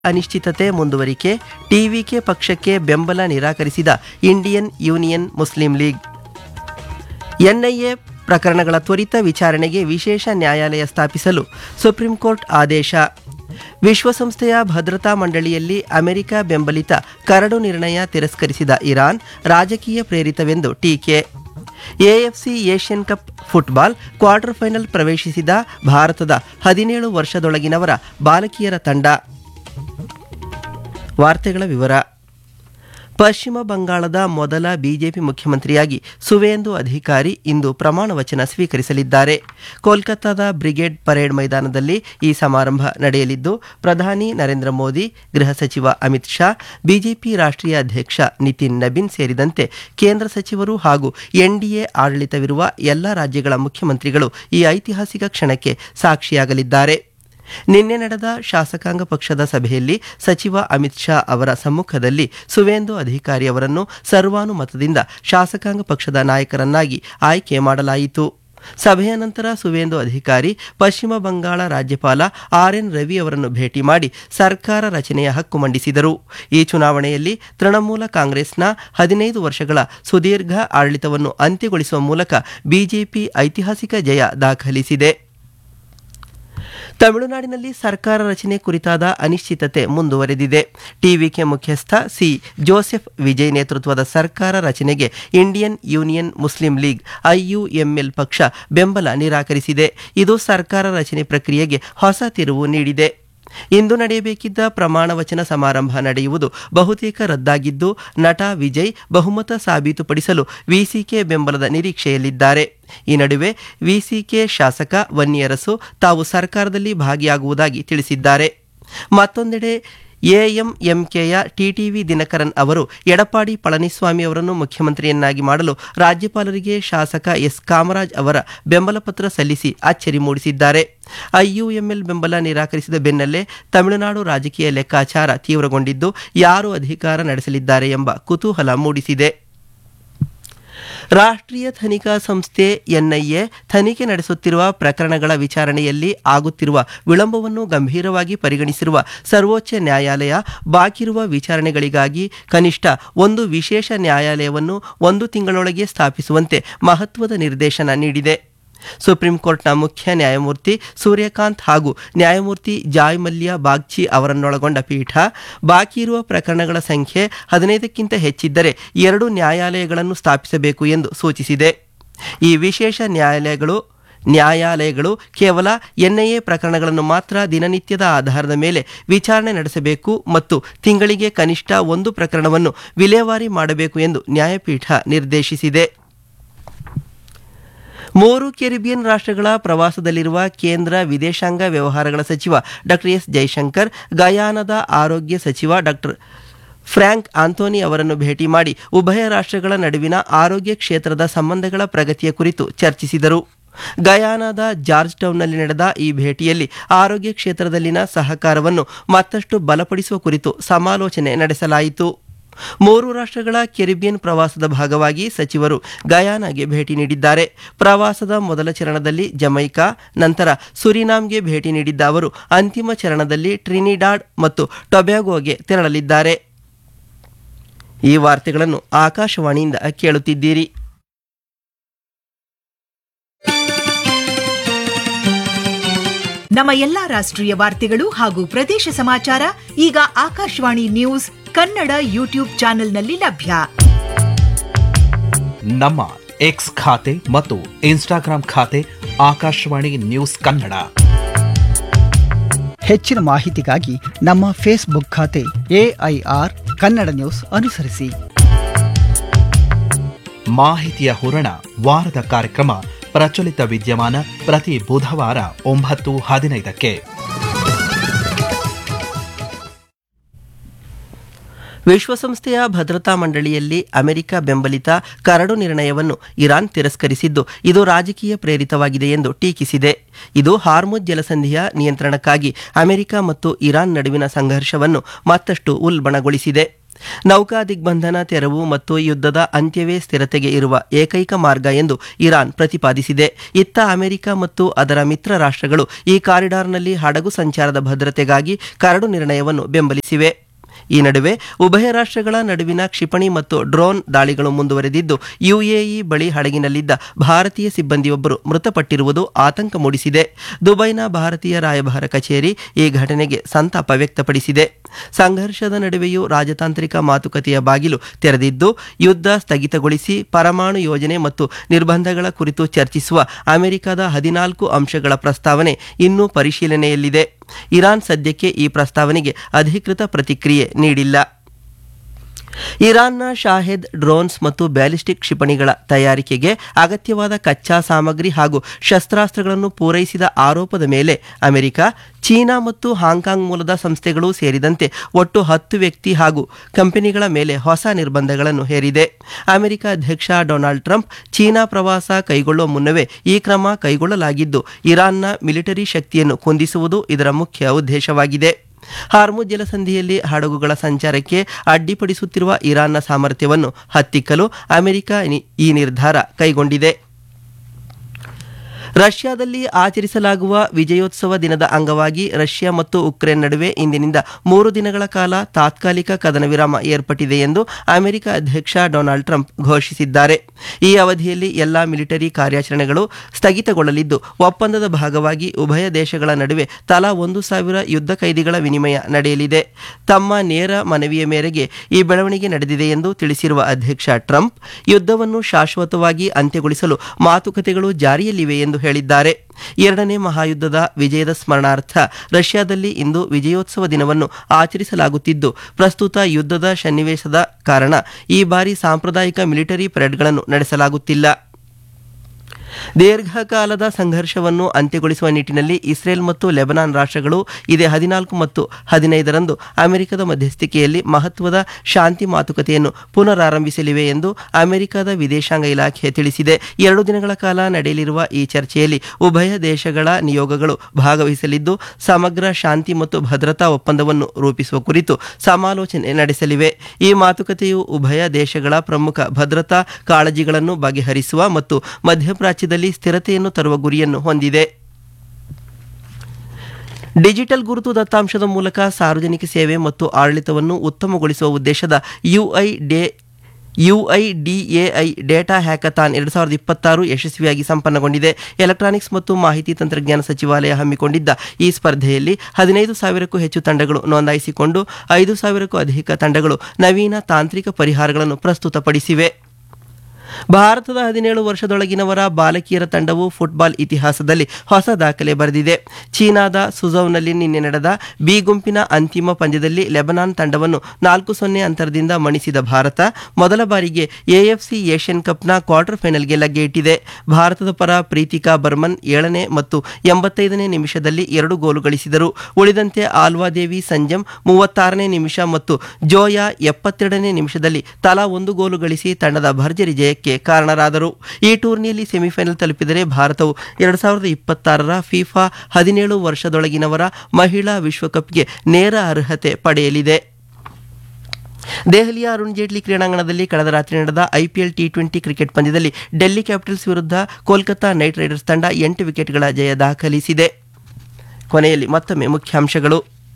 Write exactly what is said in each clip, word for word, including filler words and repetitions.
ಅನಿಶ್ಚಿತತೆ ಮುಂದುವರಿಕೆ, ಟಿವಿಕೆ ಪಕ್ಷಕ್ಕೆ ಬೆಂಬಲ ನಿರಾಕರಿಸಿದ Indian union Muslim league. NIA ಪ್ರಕರಣಗಳ ತ್ವರಿತ ವಿಚಾರಣೆಗೆ ವಿಶೇಷ ನ್ಯಾಯಾಲಯ ಸ್ಥಾಪಿಸಲು ಸುಪ್ರೀಂ ಕೋರ್ಟ್ ಆದೇಶ. ವಿಶ್ವಸಂಸ್ಥೆಯ ಭದ್ರತಾ ಮಂಡಳಿಯಲ್ಲಿ ಅಮೆರಿಕ ಬೆಂಬಲಿತ ಕರಡು ನಿರ್ಣಯ ತಿರಸ್ಕರಿಸಿದ ಇರಾನ್ ರಾಜಕೀಯ ಪ್ರೇರಿತವೆಂದು ಟೀಕೆ. AFC Asian cup football quarter final ಪ್ರವೇಶಿಸಿದ ಭಾರತದ ಹದಿನೇಳು ವರ್ಷದೊಳಗಿನವರ ಬಾಲಕಿಯರ ತಂಡ. ವಾರ್ತೆಗಳ ವಿವರ. ಪಶ್ಚಿಮ ಬಂಗಾಳದ ಮೊದಲ ಬಿಜೆಪಿ ಮುಖ್ಯಮಂತ್ರಿಯಾಗಿ ಸುವೇಂದು ಅಧಿಕಾರಿ ಇಂದು ಪ್ರಮಾಣ ವಚನ ಸ್ವೀಕರಿಸಲಿದ್ದಾರೆ. ಕೋಲ್ಕತ್ತಾದ ಬ್ರಿಗೇಡ್ ಪರೇಡ್ ಮೈದಾನದಲ್ಲಿ ಈ ಸಮಾರಂಭ ನಡೆಯಲಿದ್ದು, ಪ್ರಧಾನಿ ನರೇಂದ್ರ ಮೋದಿ, ಗೃಹ ಸಚಿವ ಅಮಿತ್ ಶಾ, ಬಿಜೆಪಿ ರಾಷ್ಟ್ರೀಯ ಅಧ್ಯಕ್ಷ ನಿತಿನ್ ನಬೀನ್ ಸೇರಿದಂತೆ ಕೇಂದ್ರ ಸಚಿವರು ಹಾಗೂ ಎನ್ಡಿಎ ಆಡಳಿತವಿರುವ ಎಲ್ಲ ರಾಜ್ಯಗಳ ಮುಖ್ಯಮಂತ್ರಿಗಳು ಈ ಐತಿಹಾಸಿಕ ಕ್ಷಣಕ್ಕೆ ಸಾಕ್ಷಿಯಾಗಲಿದ್ದಾರೆ. ನಿನ್ನೆ ನಡೆದ ಶಾಸಕಾಂಗ ಪಕ್ಷದ ಸಭೆಯಲ್ಲಿ ಸಚಿವ ಅಮಿತ್ ಶಾ ಅವರ ಸಮ್ಮುಖದಲ್ಲಿ ಸುವೇಂದು ಅಧಿಕಾರಿ ಅವರನ್ನು ಸರ್ವಾನುಮತದಿಂದ ಶಾಸಕಾಂಗ ಪಕ್ಷದ ನಾಯಕರನ್ನಾಗಿ ಆಯ್ಕೆ ಮಾಡಲಾಯಿತು. ಸಭೆಯ ನಂತರ ಸುವೇಂದು ಅಧಿಕಾರಿ ಪಶ್ಚಿಮ ಬಂಗಾಳ ರಾಜ್ಯಪಾಲ ಆರ್ ಎನ್ ರವಿ ಅವರನ್ನು ಭೇಟಿ ಮಾಡಿ ಸರ್ಕಾರ ರಚನೆಯ ಹಕ್ಕು ಮಂಡಿಸಿದರು. ಈ ಚುನಾವಣೆಯಲ್ಲಿ ತೃಣಮೂಲ ಕಾಂಗ್ರೆಸ್ನ ಹದಿನೈದು ವರ್ಷಗಳ ಸುದೀರ್ಘ ಆಡಳಿತವನ್ನು ಅಂತ್ಯಗೊಳಿಸುವ ಮೂಲಕ ಬಿಜೆಪಿ ಐತಿಹಾಸಿಕ ಜಯ ದಾಖಲಿಸಿದೆ. ತಮಿಳುನಾಡಿನಲ್ಲಿ ಸರ್ಕಾರ ರಚನೆ ಕುರಿತಾದ ಅನಿಶ್ಚಿತತೆ ಮುಂದುವರೆದಿದೆ. ಟಿವಿಕೆ ಮುಖ್ಯಸ್ಥ ಸಿ ಜೋಸೆಫ್ ವಿಜಯ್ ನೇತೃತ್ವದ ಸರ್ಕಾರ ರಚನೆಗೆ Indian union Muslim league IUML ಪಕ್ಷ ಬೆಂಬಲ ನಿರಾಕರಿಸಿದೆ. ಇದು ಸರ್ಕಾರ ರಚನೆ ಪ್ರಕ್ರಿಯೆಗೆ ಹೊಸ ತಿರುವು ನೀಡಿದೆ. ಇಂದು ನಡೆಯಬೇಕಿದ್ದ ಪ್ರಮಾಣ ವಚನ ಸಮಾರಂಭ ನಡೆಯುವುದು ಬಹುತೇಕ ರದ್ದಾಗಿದ್ದು, ನಟ ವಿಜಯ್ ಬಹುಮತ ಸಾಬೀತುಪಡಿಸಲು ವಿಸಿಕೆ ಬೆಂಬಲದ ನಿರೀಕ್ಷೆಯಲ್ಲಿದ್ದಾರೆ. ಈ ನಡುವೆ ವಿಸಿಕೆ ಶಾಸಕ ವನ್ನಿಯರಸು ತಾವು ಸರ್ಕಾರದಲ್ಲಿ ಭಾಗಿಯಾಗುವುದಾಗಿ ತಿಳಿಸಿದ್ದಾರೆ. ಮತ್ತೊಂದೆಡೆ ಎಎಂಎಂಕೆಯ ಟಿಟಿವಿ ದಿನಕರನ್ ಅವರು ಎಡಪ್ಪಾಡಿ ಪಳನಿಸ್ವಾಮಿ ಅವರನ್ನು ಮುಖ್ಯಮಂತ್ರಿಯನ್ನಾಗಿ ಮಾಡಲು ರಾಜ್ಯಪಾಲರಿಗೆ ಶಾಸಕ ಎಸ್ ಕಾಮರಾಜ್ ಅವರ ಬೆಂಬಲ ಪತ್ರ ಸಲ್ಲಿಸಿ ಅಚ್ಚರಿ ಮೂಡಿಸಿದ್ದಾರೆ. ಐಯುಎಂಎಲ್ ಬೆಂಬಲ ನಿರಾಕರಿಸಿದ ಬೆನ್ನಲ್ಲೇ ತಮಿಳುನಾಡು ರಾಜಕೀಯ ಲೆಕ್ಕಾಚಾರ ತೀವ್ರಗೊಂಡಿದ್ದು, ಯಾರು ಅಧಿಕಾರ ನಡೆಸಲಿದ್ದಾರೆ ಎಂಬ ಕುತೂಹಲ ಮೂಡಿಸಿದೆ. ರಾಷ್ಟ್ರೀಯ ತನಿಖಾ ಸಂಸ್ಥೆ ಎನ್ಐಎ ತನಿಖೆ ನಡೆಸುತ್ತಿರುವ ಪ್ರಕರಣಗಳ ವಿಚಾರಣೆಯಲ್ಲಿ ಆಗುತ್ತಿರುವ ವಿಳಂಬವನ್ನು ಗಂಭೀರವಾಗಿ ಪರಿಗಣಿಸಿರುವ ಸರ್ವೋಚ್ಚ ನ್ಯಾಯಾಲಯ ಬಾಕಿರುವ ವಿಚಾರಣೆಗಳಿಗಾಗಿ ಕನಿಷ್ಠ ಒಂದು ವಿಶೇಷ ನ್ಯಾಯಾಲಯವನ್ನು ಒಂದು ತಿಂಗಳೊಳಗೆ ಸ್ಥಾಪಿಸುವಂತೆ ಮಹತ್ವದ ನಿರ್ದೇಶನ ನೀಡಿದೆ. ಸುಪ್ರೀಂ ಕೋರ್ಟ್ನ ಮುಖ್ಯ ನ್ಯಾಯಮೂರ್ತಿ ಸೂರ್ಯಕಾಂತ್ ಹಾಗೂ ನ್ಯಾಯಮೂರ್ತಿ ಜಾಯ್ ಮಲ್ಯ ಬಾಗ್ಚಿ ಅವರನ್ನೊಳಗೊಂಡ ಪೀಠ ಬಾಕಿ ಇರುವ ಪ್ರಕರಣಗಳ ಸಂಖ್ಯೆ ಹದಿನೈದಕ್ಕಿಂತ ಹೆಚ್ಚಿದ್ದರೆ ಎರಡು ನ್ಯಾಯಾಲಯಗಳನ್ನು ಸ್ಥಾಪಿಸಬೇಕು ಎಂದು ಸೂಚಿಸಿದೆ. ಈ ವಿಶೇಷ ನ್ಯಾಯಾಲಯಗಳು ನ್ಯಾಯಾಲಯಗಳು ಕೇವಲ ಎನ್ಐಎ ಪ್ರಕರಣಗಳನ್ನು ಮಾತ್ರ ದಿನನಿತ್ಯದ ಆಧಾರದ ಮೇಲೆ ವಿಚಾರಣೆ ನಡೆಸಬೇಕು ಮತ್ತು ತಿಂಗಳಿಗೆ ಕನಿಷ್ಠ ಒಂದು ಪ್ರಕರಣವನ್ನು ವಿಲೇವಾರಿ ಮಾಡಬೇಕು ಎಂದು ನ್ಯಾಯಪೀಠ ನಿರ್ದೇಶಿಸಿದೆ. ಮೂರು ಕೆರಿಬಿಯನ್ ರಾಷ್ಟ್ರಗಳ ಪ್ರವಾಸದಲ್ಲಿರುವ ಕೇಂದ್ರ ವಿದೇಶಾಂಗ ವ್ಯವಹಾರಗಳ ಸಚಿವ ಡಾಕ್ಟರ್ ಎಸ್ ಜೈಶಂಕರ್ ಗಯಾನದ ಆರೋಗ್ಯ ಸಚಿವ ಡಾಕ್ಟರ್ ಫ್ರ್ಯಾಂಕ್ ಆಂಥೋನಿ ಅವರನ್ನು ಭೇಟಿ ಮಾಡಿ ಉಭಯ ರಾಷ್ಟ್ರಗಳ ನಡುವಿನ ಆರೋಗ್ಯ ಕ್ಷೇತ್ರದ ಸಂಬಂಧಗಳ ಪ್ರಗತಿಯ ಕುರಿತು ಚರ್ಚಿಸಿದರು. ಗಯಾನಾದ ಜಾರ್ಜ್ ಟೌನ್ನಲ್ಲಿ ನಡೆದ ಈ ಭೇಟಿಯಲ್ಲಿ ಆರೋಗ್ಯ ಕ್ಷೇತ್ರದಲ್ಲಿನ ಸಹಕಾರವನ್ನು ಮತ್ತಷ್ಟು ಬಲಪಡಿಸುವ ಕುರಿತು ಸಮಾಲೋಚನೆ ನಡೆಸಲಾಯಿತು. ಮೂರು ರಾಷ್ಟ್ರಗಳ ಕೆರಿಬಿಯನ್ ಪ್ರವಾಸದ ಭಾಗವಾಗಿ ಸಚಿವರು ಗಯಾನಾಗೆ ಭೇಟಿ ನೀಡಿದ್ದಾರೆ. ಪ್ರವಾಸದ ಮೊದಲ ಚರಣದಲ್ಲಿ ಜಮೈಕಾ, ನಂತರ ಸುರಿನಾಮ್ಗೆ ಭೇಟಿ ನೀಡಿದ್ದ ಅವರು ಅಂತಿಮ ಚರಣದಲ್ಲಿ ಟ್ರಿನಿಡಾಡ್ ಮತ್ತು ಟೊಬ್ಯಾಗೊಗೆ ತೆರಳಲಿದ್ದಾರೆ. ಈ ವಾರ್ತೆಗಳನ್ನು ಆಕಾಶವಾಣಿಯಿಂದ ಕೇಳುತ್ತಿದ್ದೀರಿ. ನಮ್ಮ ಎಲ್ಲಾ ರಾಷ್ಟ್ರೀಯ ವಾರ್ತೆಗಳು ಹಾಗೂ ಪ್ರದೇಶ ಸಮಾಚಾರ ಈಗ ಆಕಾಶವಾಣಿ ನ್ಯೂಸ್ ಕನ್ನಡ ಯೂಟ್ಯೂಬ್ ಚಾನೆಲ್ನಲ್ಲಿ ಲಭ್ಯ. ನಮ್ಮ ಎಕ್ಸ್ ಖಾತೆ ಮತ್ತು ಇನ್ಸ್ಟಾಗ್ರಾಂ ಖಾತೆ ಆಕಾಶವಾಣಿ ನ್ಯೂಸ್ ಕನ್ನಡ. ಹೆಚ್ಚಿನ ಮಾಹಿತಿಗಾಗಿ ನಮ್ಮ ಫೇಸ್ಬುಕ್ ಖಾತೆ ಎಐಆರ್ ಕನ್ನಡ ನ್ಯೂಸ್ ಅನುಸರಿಸಿ. ಮಾಹಿತಿಯ ಹೂರಣ ವಾರದ ಕಾರ್ಯಕ್ರಮ ಪ್ರಚಲಿತ ವಿದ್ಯಮಾನ ಪ್ರತಿ ಬುಧವಾರ ಒಂಬತ್ತು ಹದಿನೈದಕ್ಕೆ. ವಿಶ್ವಸಂಸ್ಥೆಯ ಭದ್ರತಾ ಮಂಡಳಿಯಲ್ಲಿ ಅಮೆರಿಕ ಬೆಂಬಲಿತ ಕರಡು ನಿರ್ಣಯವನ್ನು ಇರಾನ್ ತಿರಸ್ಕರಿಸಿದ್ದು, ಇದು ರಾಜಕೀಯ ಪ್ರೇರಿತವಾಗಿದೆ ಎಂದು ಟೀಕಿಸಿದೆ. ಇದು ಹಾರ್ಮುಜ್ ಜಲಸಂಧಿಯ ನಿಯಂತ್ರಣಕ್ಕಾಗಿ ಅಮೆರಿಕ ಮತ್ತು ಇರಾನ್ ನಡುವಿನ ಸಂಘರ್ಷವನ್ನು ಮತ್ತಷ್ಟು ಉಲ್ಬಣಗೊಳಿಸಿದೆ. ನೌಕಾ ದಿಗ್ಬಂಧನ ತೆರವು ಮತ್ತು ಯುದ್ಧದ ಅಂತ್ಯವೇ ಸ್ಥಿರತೆಗೆ ಇರುವ ಏಕೈಕ ಮಾರ್ಗ ಎಂದು ಇರಾನ್ ಪ್ರತಿಪಾದಿಸಿದೆ. ಇತ್ತ ಅಮೆರಿಕ ಮತ್ತು ಅದರ ಮಿತ್ರ ರಾಷ್ಟ್ರಗಳು ಈ ಕಾರಿಡಾರ್ನಲ್ಲಿ ಹಡಗು ಸಂಚಾರದ ಭದ್ರತೆಗಾಗಿ ಕರಡು ನಿರ್ಣಯವನ್ನು ಬೆಂಬಲಿಸಿವೆ. ಈ ನಡುವೆ ಉಭಯ ರಾಷ್ಟ್ರಗಳ ನಡುವಿನ ಕ್ಷಿಪಣಿ ಮತ್ತು ಡ್ರೋನ್ ದಾಳಿಗಳು ಮುಂದುವರೆದಿದ್ದು, ಯುಎಇ ಬಳಿ ಹಡಗಿನಲ್ಲಿದ್ದ ಭಾರತೀಯ ಸಿಬ್ಬಂದಿಯೊಬ್ಬರು ಮೃತಪಟ್ಟಿರುವುದು ಆತಂಕ ಮೂಡಿಸಿದೆ. ದುಬೈನ ಭಾರತೀಯ ರಾಯಭಾರ ಕಚೇರಿ ಈ ಘಟನೆಗೆ ಸಂತಾಪ ವ್ಯಕ್ತಪಡಿಸಿದೆ. ಸಂಘರ್ಷದ ನಡುವೆಯೂ ರಾಜತಾಂತ್ರಿಕ ಮಾತುಕತೆಯ ಬಾಗಿಲು ತೆರೆದಿದ್ದು, ಯುದ್ಧ ಸ್ಥಗಿತಗೊಳಿಸಿ ಪರಮಾಣು ಯೋಜನೆ ಮತ್ತು ನಿರ್ಬಂಧಗಳ ಕುರಿತು ಚರ್ಚಿಸುವ ಅಮೆರಿಕದ ಹದಿನಾಲ್ಕು ಅಂಶಗಳ ಪ್ರಸ್ತಾವನೆ ಇನ್ನೂ ಪರಿಶೀಲನೆಯಲ್ಲಿದೆ. ಇರಾನ್ ಸದ್ಯಕ್ಕೆ ಈ ಪ್ರಸ್ತಾವನೆಗೆ ಅಧಿಕೃತ ಪ್ರತಿಕ್ರಿಯೆ ನೀಡಿಲ್ಲ. ಇರಾನ್ನ ಶಾಹೆದ್ ಡ್ರೋನ್ಸ್ ಮತ್ತು ಬ್ಯಾಲಿಸ್ಟಿಕ್ ಕ್ಷಿಪಣಿಗಳ ತಯಾರಿಕೆಗೆ ಅಗತ್ಯವಾದ ಕಚ್ಚಾ ಸಾಮಗ್ರಿ ಹಾಗೂ ಶಸ್ತ್ರಾಸ್ತ್ರಗಳನ್ನು ಪೂರೈಸಿದ ಆರೋಪದ ಮೇಲೆ ಅಮೆರಿಕ, ಚೀನಾ ಮತ್ತು ಹಾಂಕಾಂಗ್ ಮೂಲದ ಸಂಸ್ಥೆಗಳು ಸೇರಿದಂತೆ ಒಟ್ಟು ಹತ್ತು ವ್ಯಕ್ತಿ ಹಾಗೂ ಕಂಪನಿಗಳ ಮೇಲೆ ಹೊಸ ನಿರ್ಬಂಧಗಳನ್ನು ಹೇರಿದೆ. ಅಮೆರಿಕ ಅಧ್ಯಕ್ಷ ಡೊನಾಲ್ಡ್ ಟ್ರಂಪ್ ಚೀನಾ ಪ್ರವಾಸ ಕೈಗೊಳ್ಳುವ ಮುನ್ನವೇ ಈ ಕ್ರಮ ಕೈಗೊಳ್ಳಲಾಗಿದ್ದು, ಇರಾನ್ನ ಮಿಲಿಟರಿ ಶಕ್ತಿಯನ್ನು ಕುಂದಿಸುವುದು ಇದರ ಮುಖ್ಯ ಉದ್ದೇಶವಾಗಿದೆ. ಹಾರ್ಮುಜ್ ಜಲಸಂಧಿಯಲ್ಲಿ ಹಡಗುಗಳ ಸಂಚಾರಕ್ಕೆ ಅಡ್ಡಿಪಡಿಸುತ್ತಿರುವ ಇರಾನ್ನ ಸಾಮರ್ಥ್ಯವನ್ನು ಹತ್ತಿಕ್ಕಲು ಅಮೆರಿಕ ಈ ನಿರ್ಧಾರ ಕೈಗೊಂಡಿದೆ. ರಷ್ಯಾದಲ್ಲಿ ಆಚರಿಸಲಾಗುವ ವಿಜಯೋತ್ಸವ ದಿನದ ಅಂಗವಾಗಿ ರಷ್ಯಾ ಮತ್ತು ಉಕ್ರೇನ್ ನಡುವೆ ಇಂದಿನಿಂದ ಮೂರು ದಿನಗಳ ಕಾಲ ತಾತ್ಕಾಲಿಕ ಕದನ ವಿರಾಮ ಏರ್ಪಟ್ಟಿದೆ ಎಂದು ಅಮೆರಿಕ ಅಧ್ಯಕ್ಷ ಡೊನಾಲ್ಡ್ ಟ್ರಂಪ್ ಘೋಷಿಸಿದ್ದಾರೆ. ಈ ಅವಧಿಯಲ್ಲಿ ಎಲ್ಲಾ ಮಿಲಿಟರಿ ಕಾರ್ಯಾಚರಣೆಗಳು ಸ್ಥಗಿತಗೊಳ್ಳಲಿದ್ದು, ಒಪ್ಪಂದದ ಭಾಗವಾಗಿ ಉಭಯ ದೇಶಗಳ ನಡುವೆ ತಲಾ ಒಂದು ಸಾವಿರ ಯುದ್ಧ ಕೈದಿಗಳ ವಿನಿಮಯ ನಡೆಯಲಿದೆ. ತಮ್ಮ ನೇರ ಮನವಿಯ ಮೇರೆಗೆ ಈ ಬೆಳವಣಿಗೆ ನಡೆದಿದೆ ಎಂದು ತಿಳಿಸಿರುವ ಅಧ್ಯಕ್ಷ ಟ್ರಂಪ್, ಯುದ್ಧವನ್ನು ಶಾಶ್ವತವಾಗಿ ಅಂತ್ಯಗೊಳಿಸಲು ಮಾತುಕತೆಗಳು ಜಾರಿಯಲ್ಲಿವೆ ಎಂದು ಹೇಳಿದ್ದಾರೆ. ಎರಡನೇ ಮಹಾಯುದ್ಧದ ವಿಜಯದ ಸ್ಮರಣಾರ್ಥ ರಷ್ಯಾದಲ್ಲಿ ಇಂದು ವಿಜಯೋತ್ಸವ ದಿನವನ್ನು ಆಚರಿಸಲಾಗುತ್ತಿದ್ದು, ಪ್ರಸ್ತುತ ಯುದ್ಧದ ಸನ್ನಿವೇಶದ ಕಾರಣ ಈ ಬಾರಿ ಸಾಂಪ್ರದಾಯಿಕ ಮಿಲಿಟರಿ ಪರೇಡ್ಗಳನ್ನು ನಡೆಸಲಾಗುತ್ತಿಲ್ಲ. ದೀರ್ಘಕಾಲದ ಸಂಘರ್ಷವನ್ನು ಅಂತ್ಯಗೊಳಿಸುವ ನಿಟ್ಟಿನಲ್ಲಿ ಇಸ್ರೇಲ್ ಮತ್ತು ಲೆಬನಾನ್ ರಾಷ್ಟ್ರಗಳು ಇದೇ ಹದಿನಾಲ್ಕು ಮತ್ತು ಹದಿನೈದರಂದು ಅಮೆರಿಕದ ಮಧ್ಯಸ್ಥಿಕೆಯಲ್ಲಿ ಮಹತ್ವದ ಶಾಂತಿ ಮಾತುಕತೆಯನ್ನು ಪುನರಾರಂಭಿಸಲಿವೆ ಎಂದು ಅಮೆರಿಕದ ವಿದೇಶಾಂಗ ಇಲಾಖೆ ತಿಳಿಸಿದೆ. ಎರಡು ದಿನಗಳ ಕಾಲ ನಡೆಯಲಿರುವ ಈ ಚರ್ಚೆಯಲ್ಲಿ ಉಭಯ ದೇಶಗಳ ನಿಯೋಗಗಳು ಭಾಗವಹಿಸಲಿದ್ದು, ಸಮಗ್ರ ಶಾಂತಿ ಮತ್ತು ಭದ್ರತಾ ಒಪ್ಪಂದವನ್ನು ರೂಪಿಸುವ ಕುರಿತು ಸಮಾಲೋಚನೆ ನಡೆಸಲಿವೆ. ಈ ಮಾತುಕತೆಯು ಉಭಯ ದೇಶಗಳ ಪ್ರಮುಖ ಭದ್ರತಾ ಕಾಳಜಿಗಳನ್ನು ಬಗೆಹರಿಸುವ ಮತ್ತು ಮಧ್ಯಪ್ರಾಚ್ಯ ಸ್ಥಿರತೆಯನ್ನು ತರುವ ಗುರಿಯನ್ನು ಹೊಂದಿದೆ. ಡಿಜಿಟಲ್ ಗುರುತು ದತ್ತಾಂಶದ ಮೂಲಕ ಸಾರ್ವಜನಿಕ ಸೇವೆ ಮತ್ತು ಆಡಳಿತವನ್ನು ಉತ್ತಮಗೊಳಿಸುವ ಉದ್ದೇಶದ ಯುಐಡೆ ಯುಐಡಿಎಐ ಡೇಟಾ ಹ್ಯಾಕಥಾನ್ ಎರಡು ಸಾವಿರದ ಇಪ್ಪತ್ತಾರು ಯಶಸ್ವಿಯಾಗಿ ಸಂಪನ್ನಗೊಂಡಿದೆ. ಎಲೆಕ್ಟ್ರಾನಿಕ್ಸ್ ಮತ್ತು ಮಾಹಿತಿ ತಂತ್ರಜ್ಞಾನ ಸಚಿವಾಲಯ ಹಮ್ಮಿಕೊಂಡಿದ್ದ ಈ ಸ್ಪರ್ಧೆಯಲ್ಲಿ ಹದಿನೈದು ಸಾವಿರಕ್ಕೂ ಹೆಚ್ಚು ತಂಡಗಳು ನೋಂದಾಯಿಸಿಕೊಂಡು ಐದು ಸಾವಿರಕ್ಕೂ ಅಧಿಕ ತಂಡಗಳು ನವೀನ ತಾಂತ್ರಿಕ ಪರಿಹಾರಗಳನ್ನು ಪ್ರಸ್ತುತಪಡಿಸಿವೆ. ಭಾರತದ ಹದಿನೇಳು ವರ್ಷದೊಳಗಿನವರ ಬಾಲಕಿಯರ ತಂಡವು ಫುಟ್ಬಾಲ್ ಇತಿಹಾಸದಲ್ಲಿ ಹೊಸ ದಾಖಲೆ ಬರೆದಿದೆ. ಚೀನಾದ ಸುಝೌನಲ್ಲಿ ನಿನ್ನೆ ನಡೆದ ಬಿ ಗುಂಪಿನ ಅಂತಿಮ ಪಂದ್ಯದಲ್ಲಿ ಲೆಬನಾನ್ ತಂಡವನ್ನು ನಾಲ್ಕು ಸೊನ್ನೆ ಅಂತರದಿಂದ ಮಣಿಸಿದ ಭಾರತ ಮೊದಲ ಬಾರಿಗೆ ಎಎಫ್ಸಿ ಏಷ್ಯನ್ ಕಪ್ನ ಕ್ವಾರ್ಟರ್ ಫೈನಲ್ಗೆ ಲಗ್ಗೆ ಇಟ್ಟಿದೆ. ಭಾರತದ ಪರ ಪ್ರೀತಿಕಾ ಬರ್ಮನ್ ಏಳನೇ ಮತ್ತು ಎಂಬತ್ತೈದನೇ ನಿಮಿಷದಲ್ಲಿ ಎರಡು ಗೋಲು ಗಳಿಸಿದರು. ಉಳಿದಂತೆ ಆಲ್ವಾದೇವಿ ಸಂಜಮ್ ಮೂವತ್ತಾರನೇ ನಿಮಿಷ ಮತ್ತು ಜೋಯಾ ಎಪ್ಪತ್ತೆರಡನೇ ನಿಮಿಷದಲ್ಲಿ ತಲಾ ಒಂದು ಗೋಲು ಗಳಿಸಿ ತಂಡದ ಭರ್ಜರಿ ಜಯಕ್ಕೆ ಕಾರಣರಾದರು. ಈ ಟೂರ್ನಿಯಲ್ಲಿ ಸೆಮಿಫೈನಲ್ ತಲುಪಿದರೆ ಭಾರತವು ಎರಡು ಸಾವಿರದ ಇಪ್ಪತ್ತಾರರ ಫಿಫಾ ಹದಿನೇಳು ವರ್ಷದೊಳಗಿನವರ ಮಹಿಳಾ ವಿಶ್ವಕಪ್ಗೆ ನೇರ ಅರ್ಹತೆ ಪಡೆಯಲಿದೆ. ದೆಹಲಿಯ ಅರುಣ್ ಜೇಟ್ಲಿ ಕ್ರೀಡಾಂಗಣದಲ್ಲಿ ಕಳೆದ ರಾತ್ರಿ ನಡೆದ ಐಪಿಎಲ್ ಟಿ ಟ್ವೆಂಟಿ ಕ್ರಿಕೆಟ್ ಪಂದ್ಯದಲ್ಲಿ ಡೆಲ್ಲಿ ಕ್ಯಾಪಿಟಲ್ಸ್ ವಿರುದ್ಧ ಕೋಲ್ಕತಾ ನೈಟ್ ರೈಡರ್ಸ್ ತಂಡ ಎಂಟು ವಿಕೆಟ್ಗಳ ಜಯ ದಾಖಲಿಸಿದೆ. ಕೊನೆಯಲ್ಲಿ ಮತ್ತೊಮ್ಮೆ ಮುಖ್ಯಾಂಶಗಳು.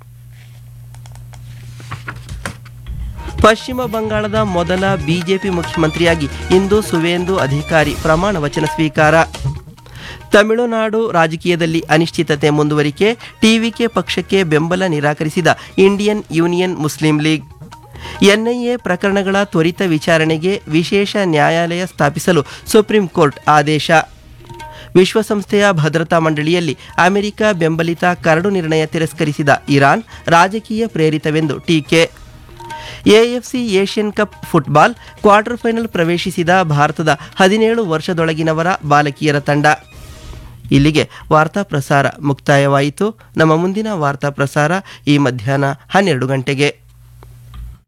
ಪಶ್ಚಿಮ ಬಂಗಾಳದ ಮೊದಲ ಬಿಜೆಪಿ ಮುಖ್ಯಮಂತ್ರಿಯಾಗಿ ಇಂದು ಸುವೇಂದು ಅಧಿಕಾರಿ ಪ್ರಮಾಣ ವಚನ ಸ್ವೀಕಾರ. ತಮಿಳುನಾಡು ರಾಜಕೀಯದಲ್ಲಿ ಅನಿಶ್ಚಿತತೆ ಮುಂದುವರಿಕೆ, ಟಿವಿಕೆ ಪಕ್ಷಕ್ಕೆ ಬೆಂಬಲ ನಿರಾಕರಿಸಿದ Indian union Muslim league. NIA ಪ್ರಕರಣಗಳ ತ್ವರಿತ ವಿಚಾರಣೆಗೆ ವಿಶೇಷ ನ್ಯಾಯಾಲಯ ಸ್ಥಾಪಿಸಲು ಸುಪ್ರೀಂ ಕೋರ್ಟ್ ಆದೇಶ. ವಿಶ್ವಸಂಸ್ಥೆಯ ಭದ್ರತಾ ಮಂಡಳಿಯಲ್ಲಿ ಅಮೆರಿಕ ಬೆಂಬಲಿತ ಕರಡು ನಿರ್ಣಯ ತಿರಸ್ಕರಿಸಿದ ಇರಾನ್, ರಾಜಕೀಯ ಪ್ರೇರಿತವೆಂದು ಟೀಕೆ. AFC Asian cup football quarter final ಪ್ರವೇಶಿಸಿದ ಭಾರತದ ಹದಿನೇಳು ವರ್ಷದೊಳಗಿನವರ ಬಾಲಕಿಯರ ತಂಡ. ಇಲ್ಲಿಗೆ ವಾರ್ತಾ ಪ್ರಸಾರ ಮುಕ್ತಾಯವಾಯಿತು. ನಮ್ಮ ಮುಂದಿನ ವಾರ್ತಾ ಪ್ರಸಾರ ಈ ಮಧ್ಯಾಹ್ನ ಹನ್ನೆರಡು ಗಂಟೆಗೆ.